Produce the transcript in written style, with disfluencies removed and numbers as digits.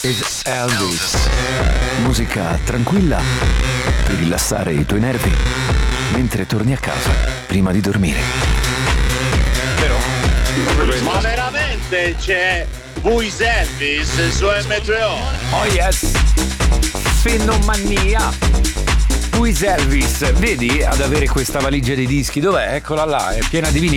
is Elvis. Musica tranquilla per rilassare i tuoi nervi mentre torni a casa prima di dormire. Però ma veramente c'è Who Elvis su M3O? Oh yes, fenomania. Who is Elvis? Vedi ad avere questa valigia di dischi? Dov'è? Eccola là, è piena di vinili.